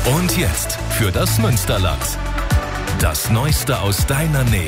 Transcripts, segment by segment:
Und jetzt für das Münsterland. Das Neueste aus deiner Nähe.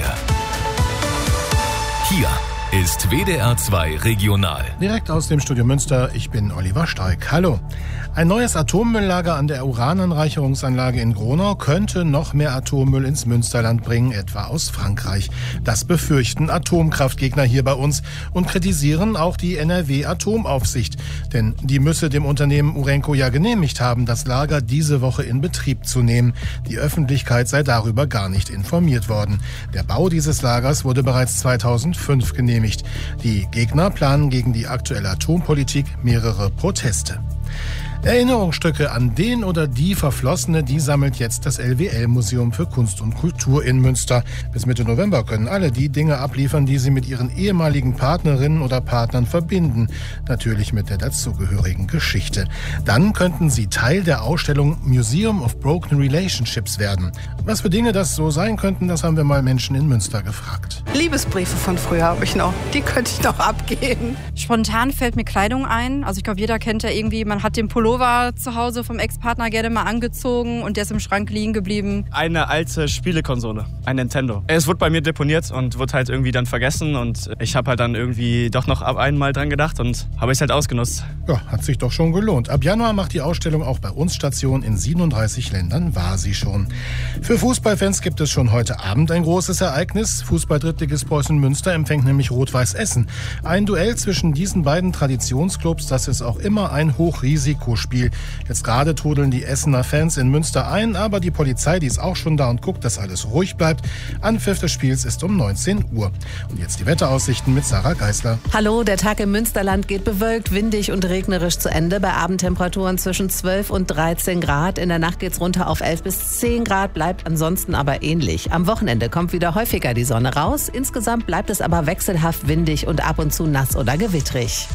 Hier ist WDR 2 Regional. Direkt aus dem Studio Münster, ich bin Oliver Steig. Hallo. Ein neues Atommülllager an der Urananreicherungsanlage in Gronau könnte noch mehr Atommüll ins Münsterland bringen, etwa aus Frankreich. Das befürchten Atomkraftgegner hier bei uns und kritisieren auch die NRW-Atomaufsicht. Denn die müsse dem Unternehmen Urenco ja genehmigt haben, das Lager diese Woche in Betrieb zu nehmen. Die Öffentlichkeit sei darüber gar nicht informiert worden. Der Bau dieses Lagers wurde bereits 2005 genehmigt. Die Gegner planen gegen die aktuelle Atompolitik mehrere Proteste. Erinnerungsstücke an den oder die Verflossene, die sammelt jetzt das LWL-Museum für Kunst und Kultur in Münster. Bis Mitte November können alle die Dinge abliefern, die sie mit ihren ehemaligen Partnerinnen oder Partnern verbinden. Natürlich mit der dazugehörigen Geschichte. Dann könnten sie Teil der Ausstellung Museum of Broken Relationships werden. Was für Dinge das so sein könnten, das haben wir mal Menschen in Münster gefragt. Liebesbriefe von früher habe ich noch. Die könnte ich noch abgeben. Spontan fällt mir Kleidung ein. Also ich glaube, jeder kennt ja irgendwie, man hat den Pullover zu Hause vom Ex-Partner gerne mal angezogen und der ist im Schrank liegen geblieben. Eine alte Spielekonsole, ein Nintendo. Es wurde bei mir deponiert und wurde halt irgendwie dann vergessen und ich habe halt dann irgendwie doch noch einmal dran gedacht und habe es halt ausgenutzt. Ja, hat sich doch schon gelohnt. Ab Januar macht die Ausstellung auch bei uns Station. In 37 Ländern war sie schon. Für Fußballfans gibt es schon heute Abend ein großes Ereignis. Fußball-Drittligist Preußen Münster empfängt nämlich Rot-Weiß Essen. Ein Duell zwischen diesen beiden Traditionsclubs, das ist auch immer ein Hochrisikospiel. Jetzt gerade trudeln die Essener Fans in Münster ein, aber die Polizei, die ist auch schon da und guckt, dass alles ruhig bleibt. Anpfiff des Spiels ist um 19 Uhr. Und jetzt die Wetteraussichten mit Sarah Geisler. Hallo, der Tag im Münsterland geht bewölkt, windig und regnerisch zu Ende. Bei Abendtemperaturen zwischen 12 und 13 Grad. In der Nacht geht's runter auf 11 bis 10 Grad, bleibt ansonsten aber ähnlich. Am Wochenende kommt wieder häufiger die Sonne raus. Insgesamt bleibt es aber wechselhaft windig und ab und zu nass oder gewittrig.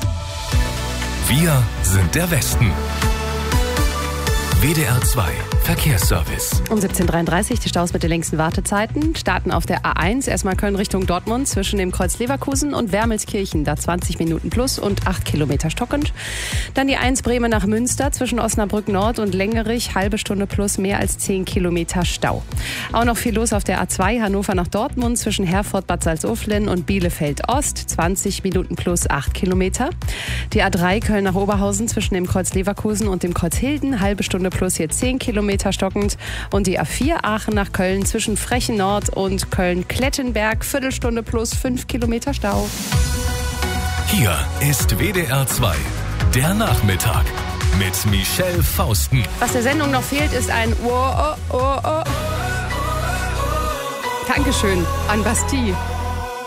Wir sind der Westen. WDR 2 Verkehrsservice. Um 17.33 Uhr die Staus mit den längsten Wartezeiten. Starten auf der A1, erstmal Köln Richtung Dortmund zwischen dem Kreuz Leverkusen und Wermelskirchen. Da 20 Minuten plus und 8 Kilometer stockend. Dann die 1 Bremen nach Münster zwischen Osnabrück Nord und Lengerich. Halbe Stunde plus mehr als 10 Kilometer Stau. Auch noch viel los auf der A2 Hannover nach Dortmund zwischen Herford, Bad Salzuflen und Bielefeld Ost. 20 Minuten plus 8 Kilometer. Die A3 Köln nach Oberhausen zwischen dem Kreuz Leverkusen und dem Kreuz Hilden. Halbe Stunde plus hier 10 Kilometer stockend. Und die A4 Aachen nach Köln zwischen Frechen Nord und Köln-Klettenberg. Viertelstunde plus 5 Kilometer Stau. Hier ist WDR 2, der Nachmittag mit Michelle Fausten. Was der Sendung noch fehlt, ist ein Dankeschön an Bastille.